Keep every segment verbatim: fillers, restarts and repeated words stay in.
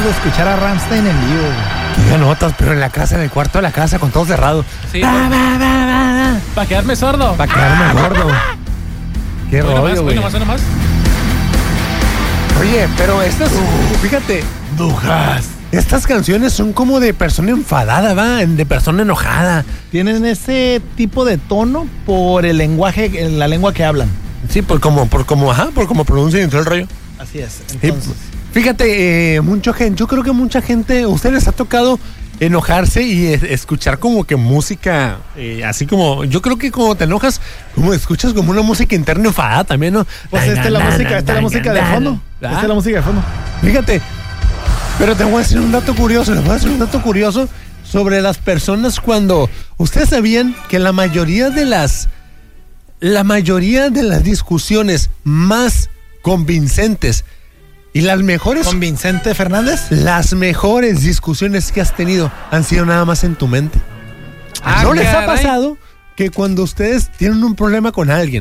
de escuchar a Rammstein en vivo. Qué notas, pero en la casa, en el cuarto de la casa, con todo cerrado. Sí, va, va, va, va. Para quedarme sordo. Para quedarme gordo. Qué Hoy rollo, nomás, hoy güey. nomás, hoy nomás. Oye, pero estas, fíjate, Dujas. estas canciones son como de persona enfadada, va, de persona enojada. Tienen ese tipo de tono por el lenguaje, la lengua que hablan. Sí, por como, por como, ajá, por como pronuncian y todo el rollo. Así es. Y, Entonces, fíjate, eh, mucha gente, yo creo que mucha gente, a ustedes les ha tocado enojarse y es- escuchar como que música, eh, así como, yo creo que como te enojas, como escuchas como una música interna enfadada también, ¿no? pues esta es la música, esta es la música de fondo. Esta es la música de fondo. Fíjate, pero te voy a decir un dato curioso, les voy a decir un dato curioso sobre las personas cuando, ustedes sabían que la mayoría de las, la mayoría de las discusiones más convincentes y las mejores, Con Vicente Fernández. las mejores discusiones que has tenido han sido nada más en tu mente. Ah, ¿No les ha caray. pasado que cuando ustedes tienen un problema con alguien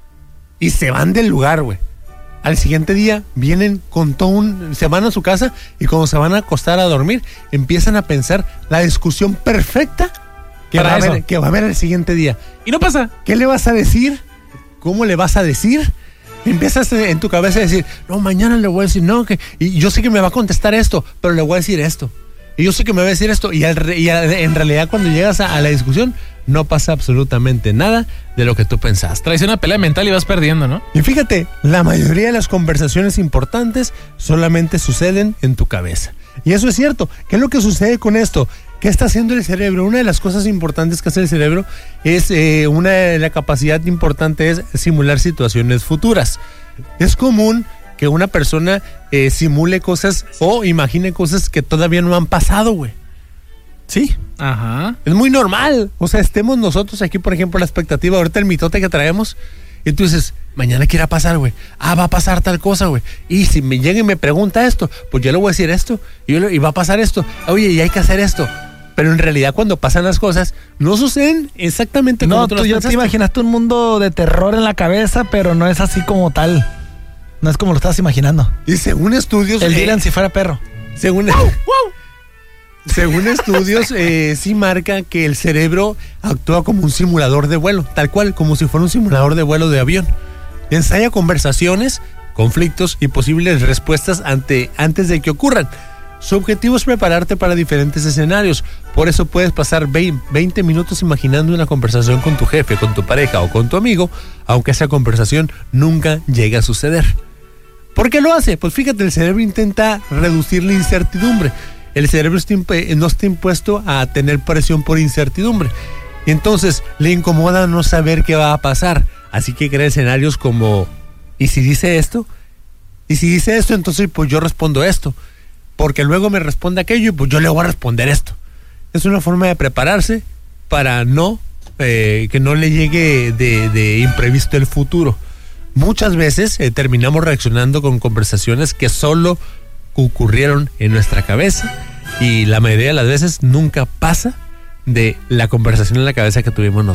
y se van del lugar, güey, al siguiente día vienen con todo un... se van a su casa y cuando se van a acostar a dormir, empiezan a pensar la discusión perfecta que, Para va a, eso. haber, que va a haber el siguiente día? Y no pasa. ¿Qué le vas a decir? ¿Cómo le vas a decir? Empiezas en tu cabeza a decir, no, mañana le voy a decir, no, que y yo sé que me va a contestar esto, pero le voy a decir esto. Y yo sé que me va a decir esto. Y, al re- y al- en realidad cuando llegas a, a la discusión, no pasa absolutamente nada de lo que tú pensaste. Traes una pelea mental y vas perdiendo, ¿no? Y fíjate, la mayoría de las conversaciones importantes solamente suceden en tu cabeza. Y eso es cierto. ¿Qué es lo que sucede con esto? ¿Qué está haciendo el cerebro? Una de las cosas importantes que hace el cerebro es, eh, una de la capacidad importante es simular situaciones futuras. Es común que una persona eh, simule cosas o imagine cosas que todavía no han pasado, güey. Sí. Ajá. Es muy normal. O sea, estemos nosotros aquí, por ejemplo, la expectativa, ahorita el mitote que traemos, y tú dices, mañana qué irá a pasar, güey. Ah, va a pasar tal cosa, güey. Y si me llega y me pregunta esto, pues yo le voy a decir esto, y, yo le- y va a pasar esto. Oye, y hay que hacer esto. Pero en realidad cuando pasan las cosas, no suceden exactamente como No, tú tú las ya te pensaste. imaginaste un mundo de terror en la cabeza, pero no es así como tal. No es como lo estás imaginando. Y según estudios... El eh, Dylan si fuera perro. Según, según estudios, eh, sí marca que el cerebro actúa como un simulador de vuelo, tal cual, como si fuera un simulador de vuelo de avión. Ensaya conversaciones, conflictos y posibles respuestas ante, antes de que ocurran. Su objetivo es prepararte para diferentes escenarios. Por eso puedes pasar veinte minutos imaginando una conversación con tu jefe, con tu pareja o con tu amigo, aunque esa conversación nunca llegue a suceder. ¿Por qué lo hace? Pues fíjate, el cerebro intenta reducir la incertidumbre. El cerebro está imp- no está impuesto a tener presión por incertidumbre. Entonces, le incomoda no saber qué va a pasar. Así que crea escenarios como, ¿y si dice esto? ¿Y si dice esto? Entonces, pues yo respondo esto. Porque luego me responde aquello y pues yo le voy a responder esto. Es una forma de prepararse para no, eh, que no le llegue de, de imprevisto el futuro. Muchas veces eh, terminamos reaccionando con conversaciones que solo ocurrieron en nuestra cabeza y la mayoría de las veces nunca pasa de la conversación en la cabeza que tuvimos nosotros.